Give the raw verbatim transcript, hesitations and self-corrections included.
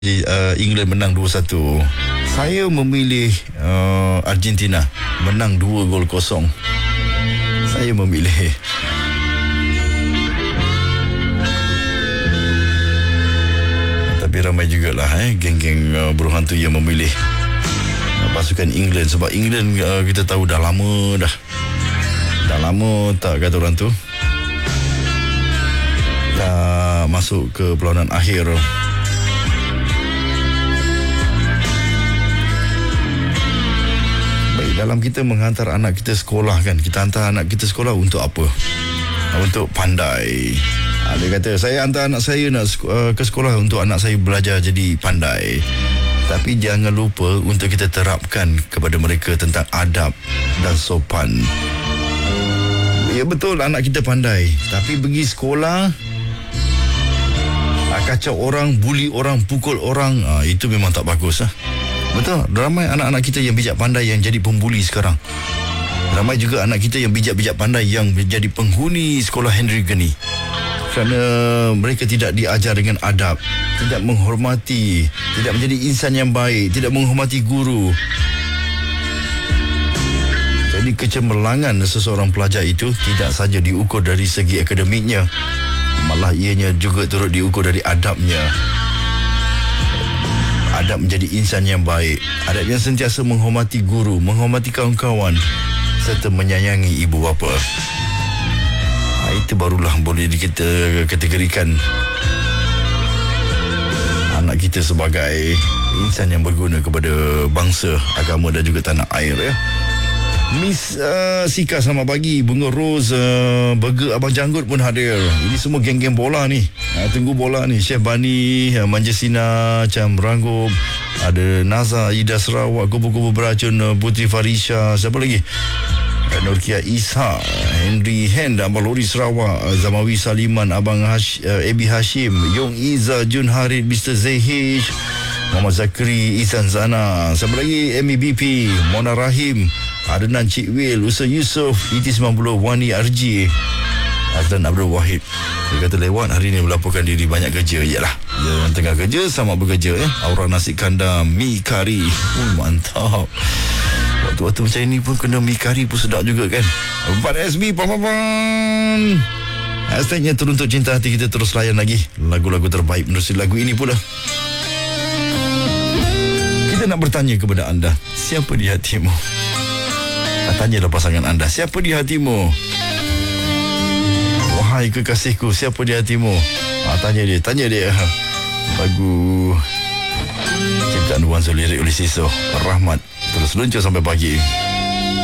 uh, England menang dua satu. Saya memilih uh, Argentina menang dua gol kosong. Saya memilih. Tapi ramai jugalah eh geng-geng uh, buruh hantu yang memilih uh, pasukan England. Sebab England uh, kita tahu dah lama dah. Dah lama tak kata orang tu dah masuk ke perlawanan akhir. Baik, dalam kita menghantar anak kita sekolah kan, kita hantar anak kita sekolah untuk apa? Untuk pandai. Dia kata, saya hantar anak saya nak uh, ke sekolah untuk anak saya belajar jadi pandai. Tapi jangan lupa untuk kita terapkan kepada mereka tentang adab dan sopan. Ya betul, anak kita pandai, tapi pergi sekolah kacau orang, buli orang, pukul orang, ah, itu memang tak bagus. Ah. Betul, ramai anak-anak kita yang bijak pandai yang jadi pembuli sekarang. Ramai juga anak kita yang bijak-bijak pandai yang menjadi penghuni sekolah Henry Geni. Kerana mereka tidak diajar dengan adab, tidak menghormati, tidak menjadi insan yang baik, tidak menghormati guru. Jadi kecemerlangan seseorang pelajar itu tidak saja diukur dari segi akademiknya, malah ianya juga turut diukur dari adabnya. Adab menjadi insan yang baik, adab yang sentiasa menghormati guru, menghormati kawan-kawan serta menyayangi ibu bapa. Ha, itu barulah boleh kita kategorikan anak kita sebagai insan yang berguna kepada bangsa, agama dan juga tanah air ya. Miss uh, Sika selamat pagi. Bunga Rose, uh, Burger Abang Janggut pun hadir. Ini semua geng-geng bola ni. uh, Tunggu bola ni. Chef Bani, uh, Manjesina, Cam Ranggub, ada Naza, Ida Sarawak, Kubu-Kubu Beracun, uh, Putri Farisha. Siapa lagi? uh, Nurkia Isha, Henry Hand, Abang Lori Sarawak, uh, Zamawi Saliman, Abang Hash, uh, Ebi Hashim, Yong Iza, Jun Harid, Mister Zehish, Muhammad Zakri, Isan Zana. Siapa lagi? M E B P, Mona Rahim, Adnan Cik Will, Usa Yusof, E T sembilan puluh, Wani R G, Azlan Abdul Wahid. Dia kata lewat hari ni melaporkan diri banyak kerja. Yalah, dia yang tengah kerja sama bekerja ya. Aura nasi kandar, mi kari. Oh, mantap. Waktu-waktu macam ni pun kena mi kari pun sedap juga kan. empat S B Pampapan. Hashtagnya Teruntuk Cinta Hati kita terus layan lagi lagu-lagu terbaik menerusi lagu ini pula. Kita nak bertanya kepada anda, siapa di hatimu? Tanyalah pasangan anda, siapa di hatimu? Wahai kekasihku, siapa di hatimu? Ha, tanya dia, tanya dia. Lagu ciptaan Wan Zul, lirik oleh Siso Rahmat terus luncur sampai pagi.